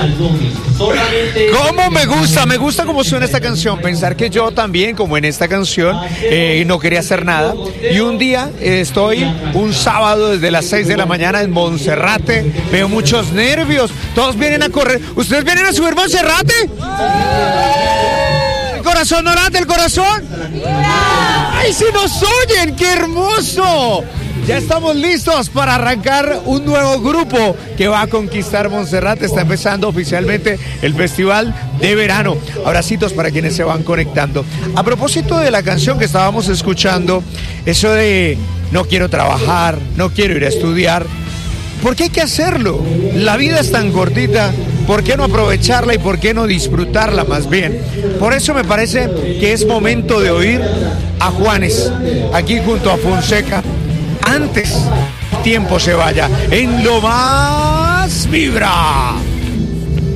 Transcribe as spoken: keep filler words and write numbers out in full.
¿Cómo me gusta? Me gusta cómo suena esta canción. Pensar que yo también, como en esta canción, eh, no quería hacer nada. Y un día eh, estoy un sábado desde las seis de la mañana en Monserrate. Veo muchos nervios. Todos vienen a correr. ¿Ustedes vienen a subir Monserrate? ¿El corazón no late, el corazón? ¡Ay, si nos oyen! ¡Qué hermoso! Ya estamos listos para arrancar un nuevo grupo que va a conquistar Monserrate. Está empezando oficialmente el Festival de Verano. Abracitos para quienes se van conectando. A propósito de la canción que estábamos escuchando, eso de no quiero trabajar, no quiero ir a estudiar. ¿Por qué hay que hacerlo? La vida es tan cortita. ¿Por qué no aprovecharla y por qué no disfrutarla más bien? Por eso me parece que es momento de oír a Juanes, aquí junto a Fonseca. Antes tiempo se vaya en Lo Más Vibra.